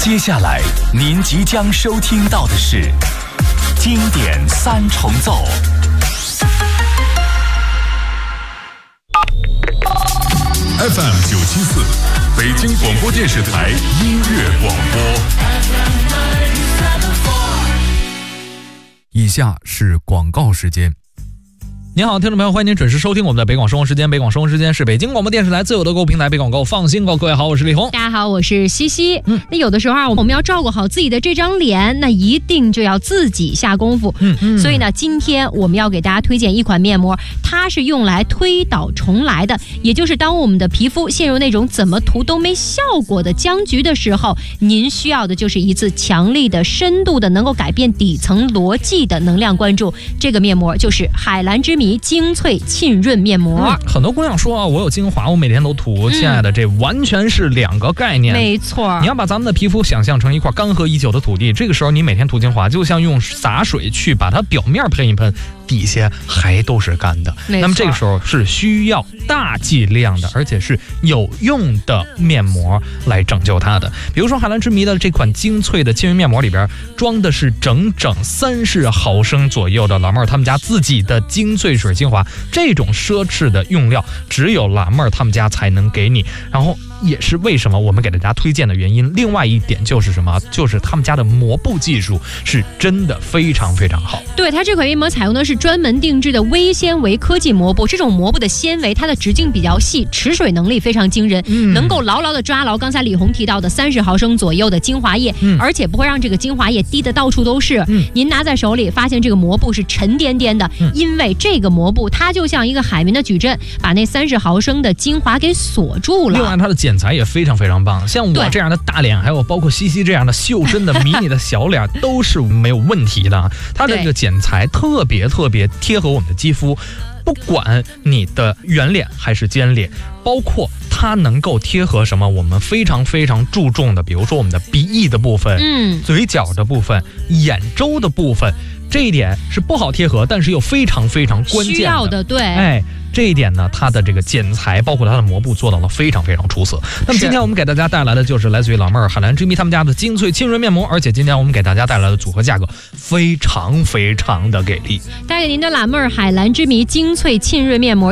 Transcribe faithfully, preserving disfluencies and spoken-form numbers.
接下来您即将收听到的是经典三重奏。 F M 九七四，北京广播电视台音乐广播。 以下是广告时间。 您好，听众朋友，欢迎您准时收听我们的北广生活时间。北广生活时间是北京广播电视台自有的购物平台北广购，放心购。各位好，我是李红。 大家好，我是西西。 嗯， 那有的时候啊，我们要照顾好自己的这张脸，那一定就要自己下功夫。 嗯嗯。 所以呢，今天我们要给大家推荐一款面膜，它是用来推倒重来的，也就是当我们的皮肤陷入那种怎么涂都没效果的僵局的时候，您需要的就是一次强力的、深度的、能够改变底层逻辑的能量关注。这个面膜就是海蓝之谜精粹沁润面膜。 嗯、很多姑娘说啊，我有精华，我每天都涂。 嗯、 亲爱的，这完全是两个概念。 没错， 你要把咱们的皮肤想象成一块干涸已久的土地，这个时候你每天涂精华，就像用洒水去把它表面喷一喷，底下还都是干的。那么这个时候是需要大剂量的，而且是有用的面膜来拯救它的。比如说海蓝之谜的这款精粹的沁润面膜里边装的是整整三十毫升左右的老妹儿他们家自己的精粹水精华，这种奢侈的用料只有老妹儿他们家才能给你，然后也是为什么我们给大家推荐的原因。另外一点就是什么，就是他们家的膜布技术是真的非常非常好。 对，它这款面膜采用的是专门定制的微纤维科技膜布，这种膜布的纤维它的直径比较细，持水能力非常惊人、嗯、能够牢牢的抓牢刚才李红提到的三十毫升左右的精华液、嗯、而且不会让这个精华液滴得到处都是、嗯、您拿在手里发现这个膜布是沉甸甸的、嗯、因为这个膜布它就像一个海绵的矩阵，把那三十毫升的精华给锁住了。 另外它的剪裁也非常非常棒，像我这样的大脸，还有包括西西这样的秀身的迷你的小脸都是没有问题的。它的这个剪裁特别特别贴合我们的肌肤，不管你的圆脸还是尖脸，包括它能够贴合什么我们非常非常注重的，比如说我们的鼻翼的部分、嗯、嘴角的部分、眼周的部分，这一点是不好贴合，但是又非常非常关键的， 需要的。对， 哎，这一点呢，它的这个剪裁包括它的膜布做到了非常非常出色。那么今天我们给大家带来的就是来自于老妹儿海蓝之谜他们家的精粹沁润面膜，而且今天我们给大家带来的组合价格非常非常的给力， 带给您的老妹儿海蓝之谜精粹沁润面膜